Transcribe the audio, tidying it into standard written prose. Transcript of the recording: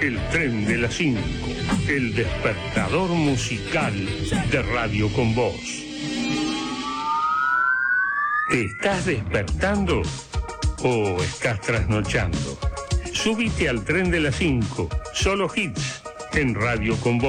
El tren de las 5, el despertador musical de Radio Con Voz. ¿Te estás despertando o estás trasnochando? Súbite al tren de las 5, solo hits en Radio Con Voz.